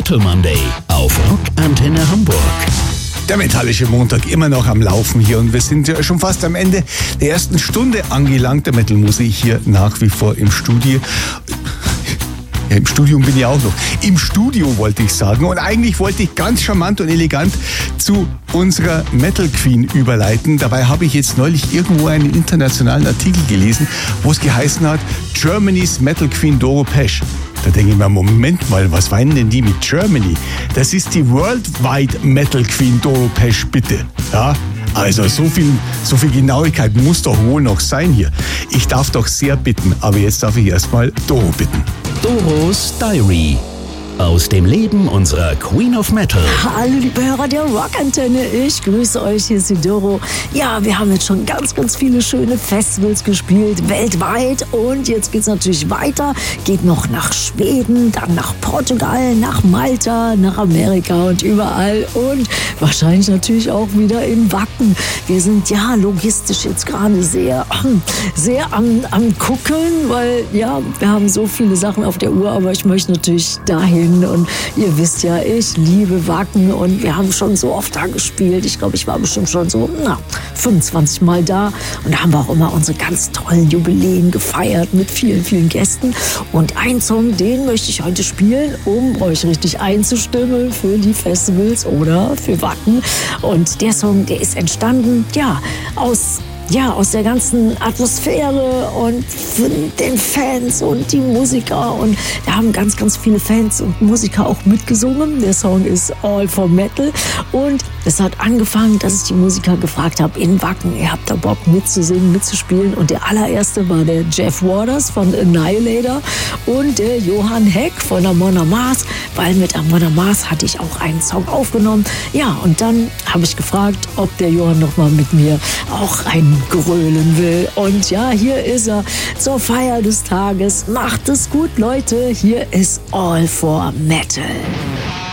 Metal Monday auf Rock Antenne Hamburg. Der metallische Montag immer noch am Laufen hier und wir sind ja schon fast am Ende der ersten Stunde angelangt. Der Metal-Musik hier nach wie vor im Studio. Ja, im Studium bin ich auch noch. Im Studio wollte ich sagen. Und eigentlich wollte ich ganz charmant und elegant zu unserer Metal Queen überleiten. Dabei habe ich jetzt neulich irgendwo einen internationalen Artikel gelesen, wo es geheißen hat, Germany's Metal Queen Doro Pesch. Da denke ich mir, Moment mal, was meinen denn die mit Germany? Das ist die Worldwide Metal Queen Doro Pesch, bitte. Ja, also so viel Genauigkeit muss doch wohl noch sein hier. Ich darf doch sehr bitten, aber jetzt darf ich erstmal Doro bitten. Doros Diary. Aus dem Leben unserer Queen of Metal. Hallo liebe Hörer der Rockantenne, ich grüße euch, hier ist die Doro. Ja, wir haben jetzt schon ganz viele schöne Festivals gespielt, weltweit. Und jetzt geht's natürlich weiter, geht noch nach Schweden, dann nach Portugal, nach Malta, nach Amerika und überall. Und wahrscheinlich natürlich auch wieder in Wacken. Wir sind ja logistisch jetzt gerade sehr am Gucken, weil ja, wir haben so viele Sachen auf der Uhr, aber ich möchte natürlich dahin. Und ihr wisst ja, ich liebe Wacken und wir haben schon so oft da gespielt. Ich glaube, ich war bestimmt schon so 25 Mal da. Und da haben wir auch immer unsere ganz tollen Jubiläen gefeiert mit vielen Gästen. Und einen Song, den möchte ich heute spielen, um euch richtig einzustimmen für die Festivals oder für Wacken. Und der Song, der ist entstanden, aus der ganzen Atmosphäre und den Fans und die Musiker. Und da haben ganz viele Fans und Musiker auch mitgesungen. Der Song ist All for Metal. Und es hat angefangen, dass ich die Musiker gefragt habe in Wacken, ihr habt da Bock mitzusingen, mitzuspielen. Und der allererste war der Jeff Waters von Annihilator und der Johann Heck von Amon Amarth, weil mit Amon Amarth hatte ich auch einen Song aufgenommen. Ja, und dann habe ich gefragt, ob der Johann noch mal mit mir auch grölen will. Und ja, hier ist er zur Feier des Tages. Macht es gut, Leute. Hier ist All for Metal.